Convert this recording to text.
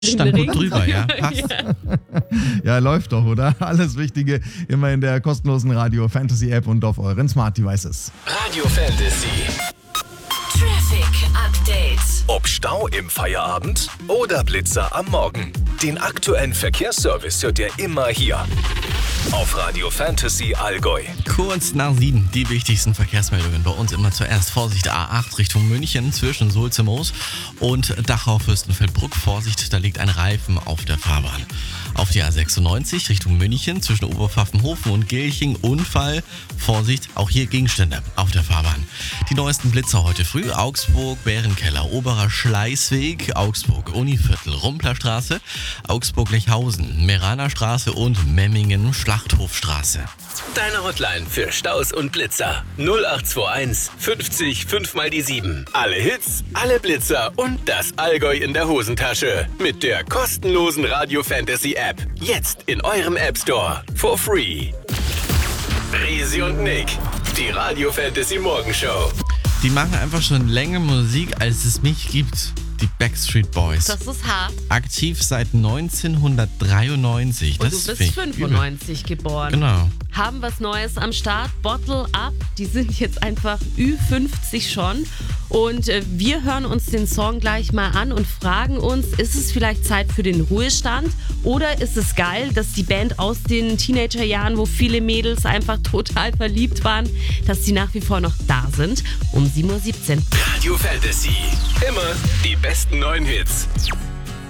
Stand gut drüber, ja. Passt. Ja, läuft doch, oder? Alles Wichtige immer in der kostenlosen Radio Fantasy App und auf euren Smart Devices. Radio Fantasy. Traffic Update. Ob Stau im Feierabend oder Blitzer am Morgen. Den aktuellen Verkehrsservice hört ihr immer hier. Auf Radio Fantasy Allgäu. Kurz nach 7 die wichtigsten Verkehrsmeldungen. Bei uns immer zuerst Vorsicht A8 Richtung München zwischen Sulze-Moos und Dachau-Fürstenfeldbruck. Vorsicht, da liegt ein Reifen auf der Fahrbahn. Auf die A96 Richtung München zwischen Oberpfaffenhofen und Gilching Unfall. Vorsicht, auch hier Gegenstände auf der Fahrbahn. Die neuesten Blitzer heute früh. Augsburg, Bärenkeller, Oberer Schleißweg, Augsburg, Univiertel, Rumplerstraße, Augsburg-Lechhausen, Meraner Straße und Memmingen Schlachthofstraße. Deine Hotline für Staus und Blitzer. 0821 50 5 mal die 7. Alle Hits, alle Blitzer und das Allgäu in der Hosentasche. Mit der kostenlosen Radio Fantasy App. Jetzt in eurem App Store. For free. Risi und Nick. Die Radio Fantasy Morgenshow. Die machen einfach schon länger Musik, als es mich gibt. Die Backstreet Boys. Das ist hart. Aktiv seit 1993. Und du bist 95 geboren. Genau. Haben was Neues am Start. Bottle Up. Die sind jetzt einfach Ü50 schon. Und wir hören uns den Song gleich mal an und fragen uns, ist es vielleicht Zeit für den Ruhestand? Oder ist es geil, dass die Band aus den Teenagerjahren, wo viele Mädels einfach total verliebt waren, dass die nach wie vor noch da sind? Um 7:17 Uhr. Radio Fantasy. Immer die besten neuen Hits.